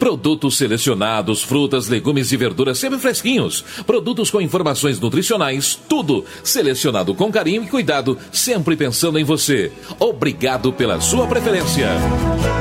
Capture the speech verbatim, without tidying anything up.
Produtos selecionados, frutas, legumes e verduras sempre fresquinhos. Produtos com informações nutricionais, tudo selecionado com carinho e cuidado, sempre pensando em você. Obrigado pela sua preferência.